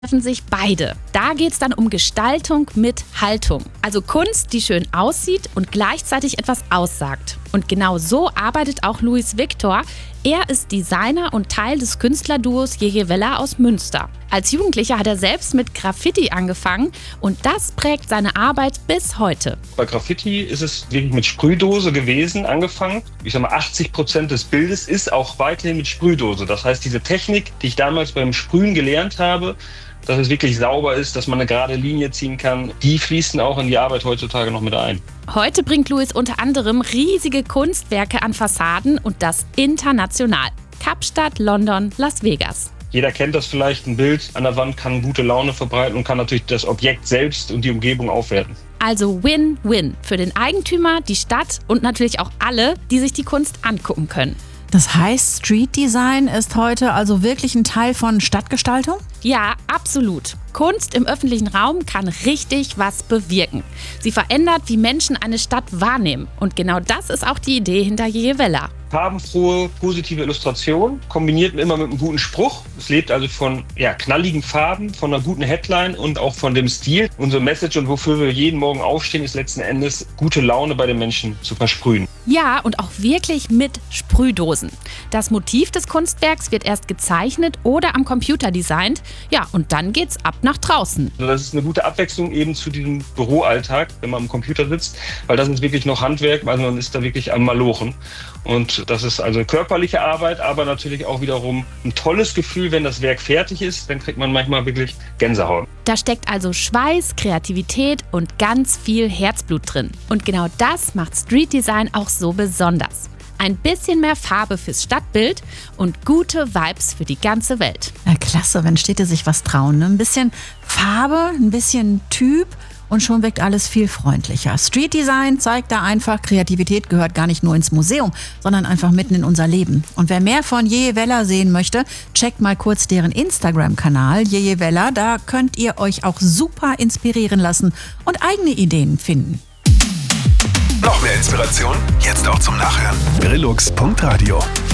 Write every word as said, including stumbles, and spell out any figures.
treffen sich beide. Da geht es dann um Gestaltung mit Haltung. Also Kunst, die schön aussieht und gleichzeitig etwas aussagt. Und genau so arbeitet auch Luis Victor. Er ist Designer und Teil des Künstlerduos Jeje Wella aus Münster. Als Jugendlicher hat er selbst mit Graffiti angefangen und das prägt seine Arbeit bis heute. Bei Graffiti ist es wirklich mit Sprühdose gewesen, angefangen. Ich sag mal, achtzig Prozent des Bildes ist auch weiterhin mit Sprühdose. Das heißt, diese Technik, die ich damals beim Sprühen gelernt habe, dass es wirklich sauber ist, dass man eine gerade Linie ziehen kann, die fließen auch in die Arbeit heutzutage noch mit ein. Heute bringt Luis unter anderem riesige Kunstwerke an Fassaden und das international. Kapstadt, London, Las Vegas. Jeder kennt das vielleicht, ein Bild an der Wand kann gute Laune verbreiten und kann natürlich das Objekt selbst und die Umgebung aufwerten. Also Win-Win für den Eigentümer, die Stadt und natürlich auch alle, die sich die Kunst angucken können. Das heißt, Street Design ist heute also wirklich ein Teil von Stadtgestaltung? Ja, absolut. Kunst im öffentlichen Raum kann richtig was bewirken. Sie verändert, wie Menschen eine Stadt wahrnehmen. Und genau das ist auch die Idee hinter Jeje Wella. Farbenfrohe, positive Illustration, kombiniert immer mit einem guten Spruch. Es lebt also von ja, knalligen Farben, von einer guten Headline und auch von dem Stil. Unsere Message und wofür wir jeden Morgen aufstehen, ist letzten Endes, gute Laune bei den Menschen zu versprühen. Ja, und auch wirklich mit Sprühdosen. Das Motiv des Kunstwerks wird erst gezeichnet oder am Computer designt. Ja, und dann geht's ab nach draußen. Also das ist eine gute Abwechslung eben zu diesem Büroalltag, wenn man am Computer sitzt, weil das ist wirklich noch Handwerk, also man ist da wirklich am Malochen. Und das ist also körperliche Arbeit, aber natürlich auch wiederum ein tolles Gefühl, wenn das Werk fertig ist, dann kriegt man manchmal wirklich Gänsehaut. Da steckt also Schweiß, Kreativität und ganz viel Herzblut drin. Und genau das macht Street Design auch so besonders. Ein bisschen mehr Farbe fürs Stadtbild und gute Vibes für die ganze Welt. Ja, klasse, wenn Städte sich was trauen. Ne? Ein bisschen Farbe, ein bisschen Typ und schon wirkt alles viel freundlicher. Street Design zeigt da einfach, Kreativität gehört gar nicht nur ins Museum, sondern einfach mitten in unser Leben. Und wer mehr von Jeje Wella sehen möchte, checkt mal kurz deren Instagram-Kanal Jeje Wella. Da könnt ihr euch auch super inspirieren lassen und eigene Ideen finden. Noch mehr Inspiration? Jetzt auch zum Nachhören. Grillux Punkt Radio